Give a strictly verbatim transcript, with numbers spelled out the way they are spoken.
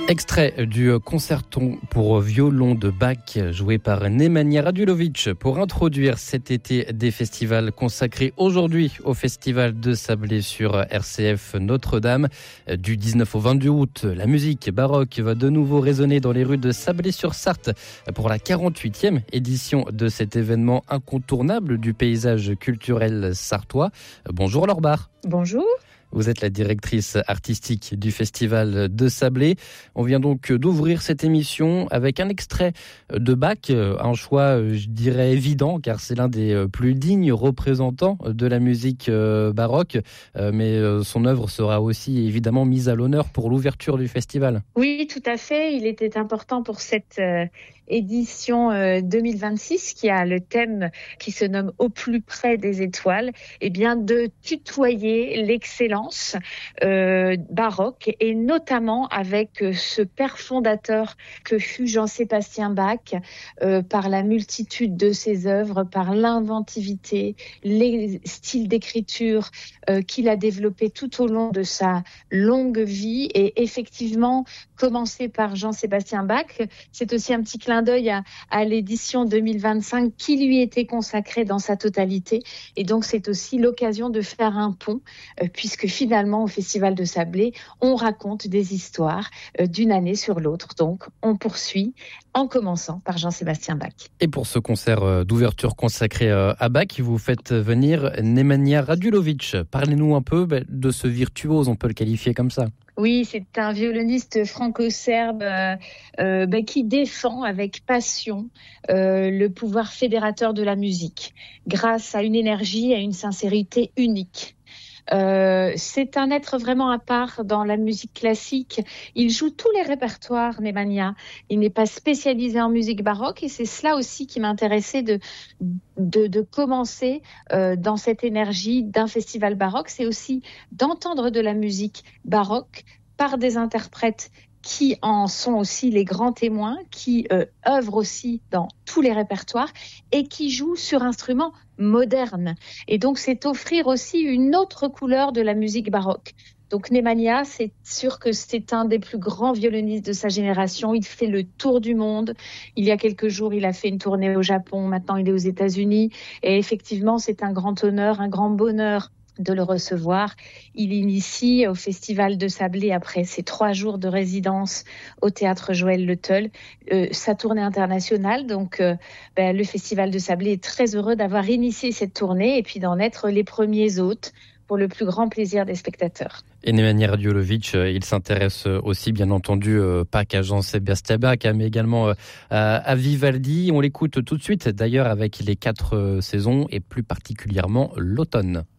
Extrait du concerto pour violon de Bach joué par Nemanja Radulović pour introduire cet été des festivals consacrés aujourd'hui au Festival de Sablé sur R C F Notre-Dame. Du dix-neuf au vingt-deux août, la musique baroque va de nouveau résonner dans les rues de Sablé-sur-Sarthe pour la quarante-huitième édition de cet événement incontournable du paysage culturel sartois. Bonjour Laure Barre. Bonjour. Vous êtes la directrice artistique du Festival de Sablé. On vient donc d'ouvrir cette émission avec un extrait de Bach, un choix, je dirais, évident, car c'est l'un des plus dignes représentants de la musique baroque. Mais son œuvre sera aussi évidemment mise à l'honneur pour l'ouverture du festival. Oui, tout à fait. Il était important pour cette édition deux mille vingt-six, qui a le thème qui se nomme « Au plus près des étoiles », eh bien de tutoyer l'excellence euh, baroque, et notamment avec ce père fondateur que fut Jean-Sébastien Bach, euh, par la multitude de ses œuvres, par l'inventivité, les styles d'écriture euh, qu'il a développés tout au long de sa longue vie. Et effectivement, commencer par Jean-Sébastien Bach, c'est aussi un petit clin d'œil à, à l'édition deux mille vingt-cinq qui lui était consacrée dans sa totalité. Et donc, c'est aussi l'occasion de faire un pont, euh, puisque finalement, au Festival de Sablé, on raconte des histoires euh, d'une année sur l'autre. Donc, on poursuit en commençant par Jean-Sébastien Bach. Et pour ce concert d'ouverture consacré à Bach, vous faites venir Nemanja Radulović. Parlez-nous un peu de ce virtuose, on peut le qualifier comme ça. Oui, c'est un violoniste franco-serbe euh, euh, bah, qui défend avec passion euh, le pouvoir fédérateur de la musique, grâce à une énergie et à une sincérité unique. Euh, c'est un être vraiment à part dans la musique classique. Il joue tous les répertoires, Nemanja. Il n'est pas spécialisé en musique baroque, et c'est cela aussi qui m'intéressait de, de, de commencer euh, dans cette énergie d'un festival baroque. C'est aussi d'entendre de la musique baroque par des interprètes qui en sont aussi les grands témoins, qui euh, œuvrent aussi dans tous les répertoires et qui jouent sur instruments modernes. Et donc, c'est offrir aussi une autre couleur de la musique baroque. Donc, Nemanja, c'est sûr que c'est un des plus grands violonistes de sa génération. Il fait le tour du monde. Il y a quelques jours, il a fait une tournée au Japon. Maintenant, il est aux États-Unis. Et effectivement, c'est un grand honneur, un grand bonheur de le recevoir. Il initie au Festival de Sablé, après ses trois jours de résidence au Théâtre Joël Le Teul, euh, sa tournée internationale. Donc, euh, ben, le Festival de Sablé est très heureux d'avoir initié cette tournée et puis d'en être les premiers hôtes pour le plus grand plaisir des spectateurs. Et Nemanja Radulović, il s'intéresse aussi, bien entendu, pas qu'à Jean-Sébastien Bach, mais également à Vivaldi. On l'écoute tout de suite, d'ailleurs, avec les quatre saisons et plus particulièrement l'automne.